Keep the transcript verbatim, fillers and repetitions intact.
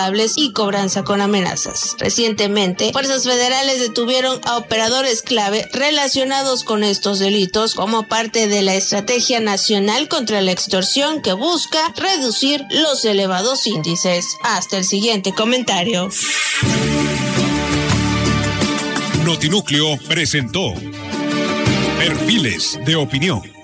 incontables y cobranza con amenazas. Recientemente, fuerzas federales detuvieron a operadores clave relacionados con estos delitos como parte de la Estrategia Nacional contra la Extorsión que busca reducir los elevados índices. Hasta el siguiente comentario. Notinúcleo presentó Perfiles de Opinión.